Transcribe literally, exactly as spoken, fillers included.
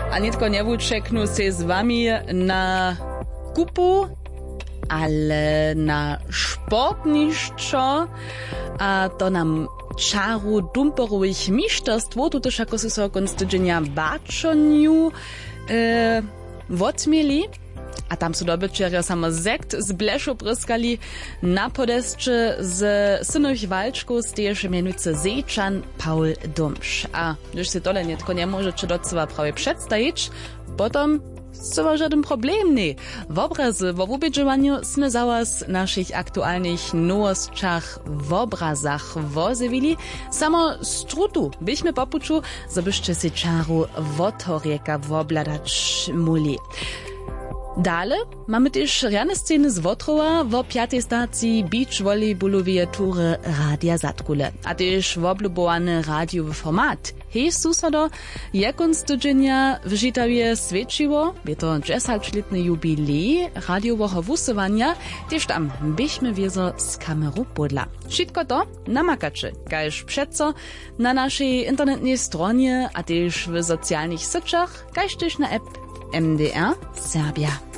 A nitko nevúčeknú se s vami na kupu, ale na športniščo, a to nam čaru dumperových mišterstv, tutož ako si so konc tydzenia bačoniu e, odmieli. A tam su dobyčerja samo zekt z bleszu pryskali. Na podesće z synových walčków steješe mianujúce Zečan Paul Dumš. A když si tole netko nemôžete do seba prawie przedstajić, potom co ma żaden problem nie. W obrazy, w obudżowaniu sme za was naszych aktualnych nowostczach w obrazach wozewili. Samo strutu byśmy popuczu, żebyście si czaru wotorieka wobladać muli. Dale mamy też rane sceny z Wotrowa w piatej stacji beach volleyballowej tury Radia Zatkule, a też woblubowany radiowy format. Hej susado, jakąc tydzienia w Žitawie świeciło, je to dziesięcioletny jubilej radiowego wusywania, też tam byśmy wiezo z kameru podla. Wszystko to namakacie, kajż przeco na naszej internetnej stronie, a też w socjalnych sieciach, kajż też na app M D R Serbia.